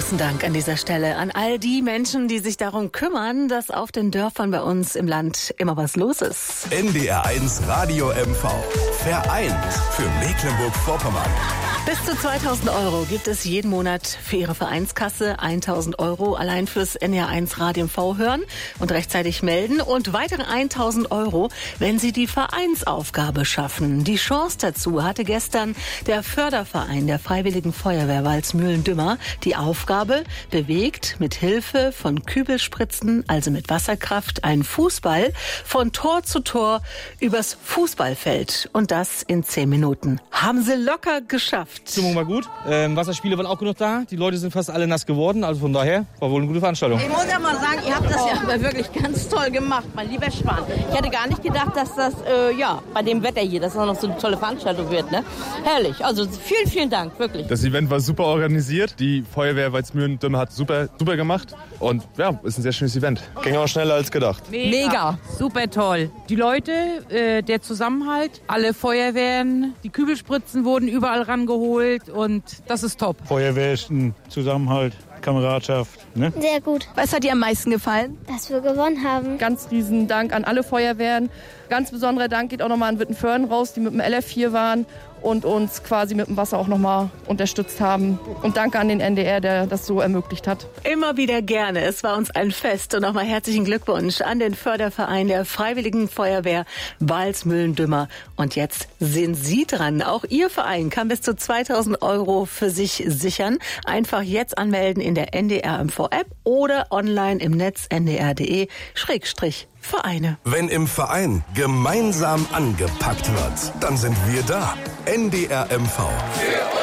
Großen Dank an dieser Stelle an all die Menschen, die sich darum kümmern, dass auf den Dörfern bei uns im Land immer was los ist. NDR1 Radio MV. Vereint für Mecklenburg-Vorpommern. Bis zu 2.000 € gibt es jeden Monat für Ihre Vereinskasse. 1.000 € allein fürs NDR1 Radio MV hören und rechtzeitig melden. Und weitere 1.000 €, wenn Sie die Vereinsaufgabe schaffen. Die Chance dazu hatte gestern der Förderverein der Freiwilligen Feuerwehr Walsmühlen-Dümmer. Die Aufgabe: bewegt mit Hilfe von Kübelspritzen, also mit Wasserkraft, einen Fußball von Tor zu Tor übers Fußballfeld. Und das in 10 Minuten. Haben Sie locker geschafft. Stimmung war gut. Wasserspiele waren auch genug da. Die Leute sind fast alle nass geworden. Also von daher war wohl eine gute Veranstaltung. Ich muss ja mal sagen, ihr habt das ja aber wirklich ganz toll gemacht, mein lieber Schwan. Ich hätte gar nicht gedacht, dass das bei dem Wetter hier, dass das noch so eine tolle Veranstaltung wird. Ne? Herrlich. Also vielen, vielen Dank, wirklich. Das Event war super organisiert. Die Feuerwehr Walsmühlen-Dümmer hat super gemacht. Und ja, ist ein sehr schönes Event. Ging auch schneller als gedacht. Mega. Super toll. Die Leute, der Zusammenhalt, alle Feuerwehren, die Kübelspritzen wurden überall rangeholt und das ist top. Feuerwehr ist ein Zusammenhalt, Kameradschaft. Ne? Sehr gut. Was hat dir am meisten gefallen? Dass wir gewonnen haben. Ganz riesen Dank an alle Feuerwehren. Ganz besonderer Dank geht auch nochmal an Wittenförden raus, die mit dem LF hier waren und uns quasi mit dem Wasser auch nochmal unterstützt haben. Und danke an den NDR, der das so ermöglicht hat. Immer wieder gerne. Es war uns ein Fest. Und nochmal herzlichen Glückwunsch an den Förderverein der Freiwilligen Feuerwehr Walsmühlen-Dümmer. Und jetzt sind Sie dran. Auch Ihr Verein kann bis zu 2.000 € für sich sichern. Einfach jetzt anmelden in der NDR MV-App oder online im Netz ndr.de/Vereine. Wenn im Verein gemeinsam angepackt wird, dann sind wir da. NDR MV.